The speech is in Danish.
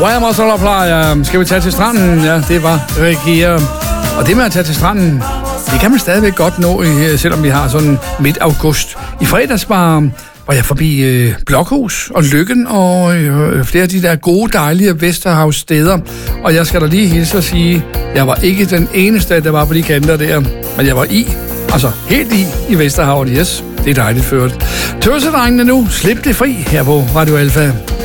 Wham! Og så plejer, skal vi tage til stranden? Ja, det var Regia. Og det med at tage til stranden, det kan man stadigvæk godt nå, selvom vi har sådan midt august. I fredags var jeg forbi Blokhus og Lykken og flere af de der gode, dejlige Vesterhavssteder. Og jeg skal da lige hilse og sige, jeg var ikke den eneste, der var på de kanter der, men jeg var helt i Vesterhavet. Yes, det er dejligt ført. Tøsedrengene nu, slip det fri her på Radio Alfa.